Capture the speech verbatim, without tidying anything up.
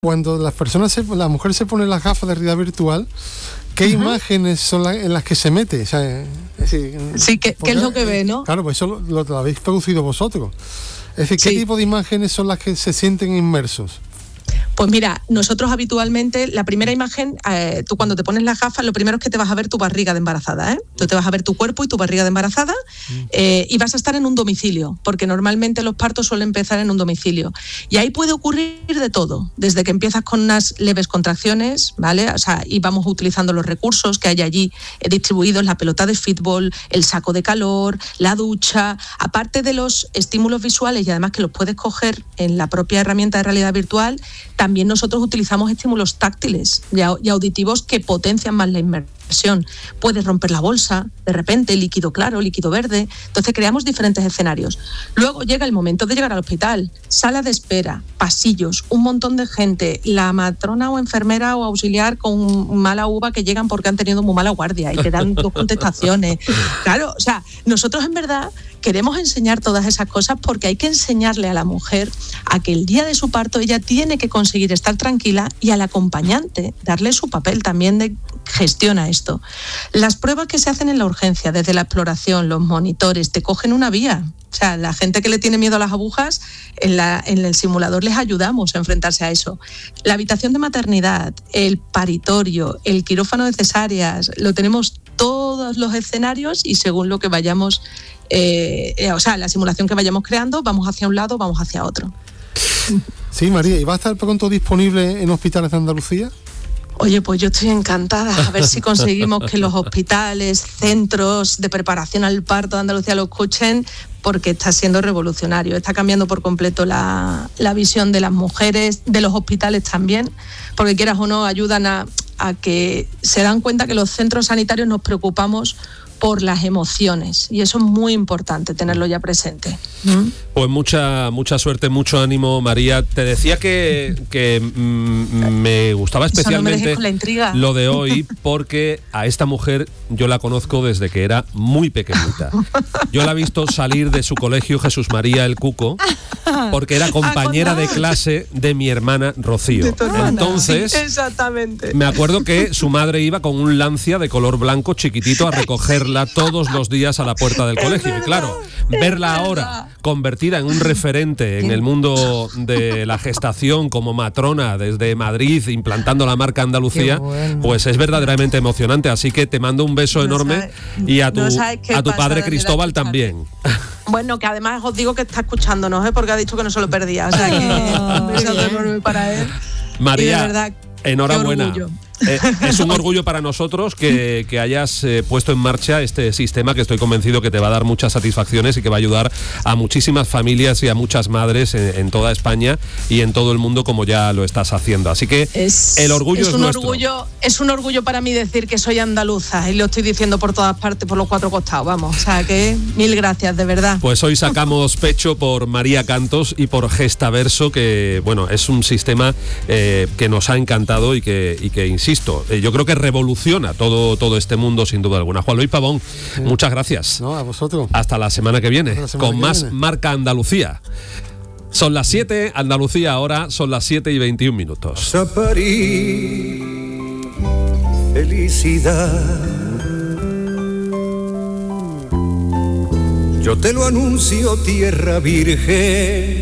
Cuando las personas, se, la mujer se pone las gafas de realidad virtual, ¿qué uh-huh. imágenes son las en las que se mete? O sea, es decir, sí, ¿qué, ¿qué es lo que ve, no? Claro, pues eso lo, lo, lo habéis producido vosotros. Es decir, ¿qué sí. tipo de imágenes son las que se sienten inmersos? Pues mira, nosotros habitualmente, la primera imagen, eh, tú cuando te pones las gafas, lo primero es que te vas a ver tu barriga de embarazada, ¿eh? Tú te vas a ver tu cuerpo y tu barriga de embarazada eh, y vas a estar en un domicilio, porque normalmente los partos suelen empezar en un domicilio. Y ahí puede ocurrir de todo, desde que empiezas con unas leves contracciones, ¿vale? O sea, y vamos utilizando los recursos que hay allí eh, distribuidos, la pelota de fútbol, el saco de calor, la ducha, aparte de los estímulos visuales y además que los puedes coger en la propia herramienta de realidad virtual. También nosotros utilizamos estímulos táctiles y auditivos que potencian más la inmersión. Puedes romper la bolsa, de repente, líquido claro, líquido verde. Entonces creamos diferentes escenarios. Luego llega el momento de llegar al hospital. Sala de espera, pasillos, un montón de gente, la matrona o enfermera o auxiliar con mala uva que llegan porque han tenido muy mala guardia y te dan dos contestaciones. Claro, o sea, nosotros en verdad queremos enseñar todas esas cosas porque hay que enseñarle a la mujer a que el día de su parto ella tiene que conseguir estar tranquila y al acompañante darle su papel también de gestiona esto. Las pruebas que se hacen en la urgencia, desde la exploración, los monitores, te cogen una vía. O sea, la gente que le tiene miedo a las agujas, en, la, en el simulador les ayudamos a enfrentarse a eso. La habitación de maternidad, el paritorio, el quirófano de cesáreas, lo tenemos todos los escenarios y según lo que vayamos, eh, eh, o sea, la simulación que vayamos creando, vamos hacia un lado, vamos hacia otro. Sí, María, ¿y va a estar pronto disponible en hospitales de Andalucía? Oye, pues yo estoy encantada, a ver si conseguimos que los hospitales, centros de preparación al parto de Andalucía lo escuchen, porque está siendo revolucionario, está cambiando por completo la, la visión de las mujeres, de los hospitales también, porque quieras o no ayudan a, a que se dan cuenta que los centros sanitarios nos preocupamos por las emociones y eso es muy importante tenerlo ya presente. ¿Mm? Pues mucha mucha suerte, mucho ánimo, María. Te decía que, que mm, me gustaba especialmente no me lo de hoy porque a esta mujer yo la conozco desde que era muy pequeñita. Yo la he visto salir de su colegio Jesús María el Cuco porque era compañera de clase de mi hermana Rocío. Entonces, sí, exactamente. Me acuerdo que su madre iba con un Lancia de color blanco chiquitito a recogerla todos los días a la puerta del colegio. Y claro, verla ahora convertida en un referente en el mundo de la gestación como matrona desde Madrid, implantando la marca Andalucía, bueno. Pues es verdaderamente emocionante. Así que te mando un beso no enorme sabe, y a tu, no a tu padre Cristóbal también. Bueno, que además os digo que está escuchándonos, ¿eh? Porque ha dicho que no se lo perdía. O sea que un beso enorme para él. María, y de verdad, enhorabuena. Eh, es un orgullo para nosotros que, que hayas eh, puesto en marcha este sistema que estoy convencido que te va a dar muchas satisfacciones y que va a ayudar a muchísimas familias y a muchas madres en, en toda España y en todo el mundo como ya lo estás haciendo. Así que es, el orgullo es, es un nuestro. Orgullo, es un orgullo para mí decir que soy andaluza y lo estoy diciendo por todas partes, por los cuatro costados, vamos. O sea que mil gracias, de verdad. Pues hoy sacamos pecho por María Cantos y por Gestaverso, que bueno, es un sistema eh, que nos ha encantado y que, y que insisto, yo creo que revoluciona todo, todo este mundo sin duda alguna. Juan Luis Pavón, sí. Muchas gracias. No, a vosotros. Hasta la semana que viene, semana con que más viene. Marca Andalucía. Son las siete, Andalucía ahora, son las siete y veintiún minutos. A París, felicidad. Yo te lo anuncio, tierra virgen.